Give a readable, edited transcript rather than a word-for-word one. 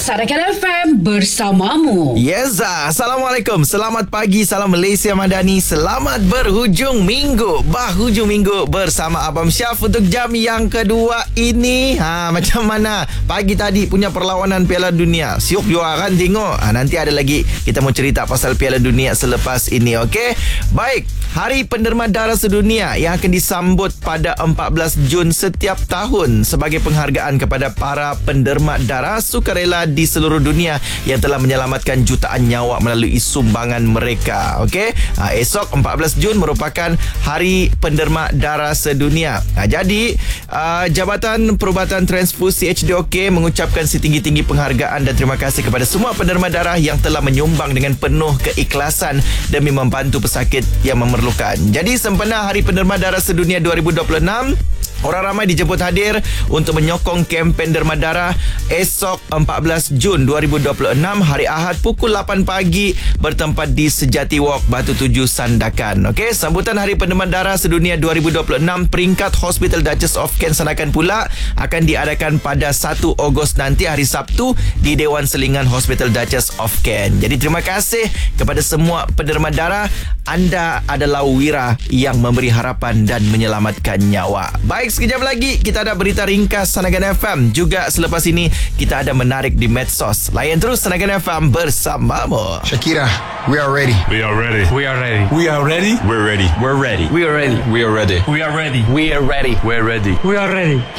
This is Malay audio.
Sarakan FM bersamamu. Yes, Assalamualaikum. Selamat pagi, salam Malaysia Madani. Selamat berhujung minggu. Berhujung minggu bersama Abang Syaf untuk jam yang kedua ini. Macam mana pagi tadi punya perlawanan Piala Dunia? Siuk juga kan tengok. Nanti ada lagi kita mau cerita pasal Piala Dunia selepas ini, okey? Baik, Hari Penderma Darah Sedunia yang akan disambut pada 14 Jun setiap tahun sebagai penghargaan kepada para penderma darah sukarela di seluruh dunia yang telah menyelamatkan jutaan nyawa melalui sumbangan mereka. Okey, esok 14 Jun merupakan Hari Penderma Darah Sedunia. Jadi Jabatan Perubatan Transfusi HDOK mengucapkan setinggi-tinggi penghargaan dan terima kasih kepada semua penderma darah yang telah menyumbang dengan penuh keikhlasan demi membantu pesakit yang memerlukan. Jadi sempena Hari Penderma Darah Sedunia 2026, orang ramai dijemput hadir untuk menyokong kempen derma darah esok 14 Jun 2026 hari Ahad pukul 8 pagi bertempat di Sejati Walk, Batu Tujuh, Sandakan. Okey, sambutan Hari Penderma Darah Sedunia 2026 peringkat Hospital Duchess of Kent Sandakan pula akan diadakan pada 1 Ogos nanti hari Sabtu di Dewan Selingan Hospital Duchess of Kent. Jadi terima kasih kepada semua penderma darah. Anda adalah wira yang memberi harapan dan menyelamatkan nyawa. Baik, sekejap lagi kita ada berita ringkas Sanagan FM. Juga selepas ini kita ada menarik di medsos. Layan terus Sanagan FM bersamamu. Shakira, we are ready. We are ready. We are ready. We are ready. We're ready. We're ready. We are ready. We are ready. We are ready. We are ready. We're ready. We are ready.